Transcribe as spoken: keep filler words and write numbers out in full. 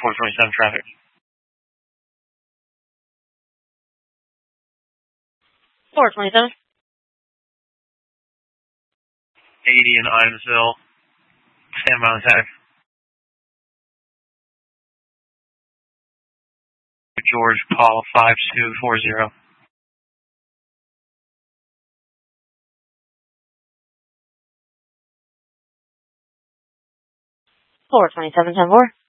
four twenty-seven traffic. four twenty-seven. eighty in Ivesville. Stand by on tag. George Paul five two four zero. four twenty-seven ten four.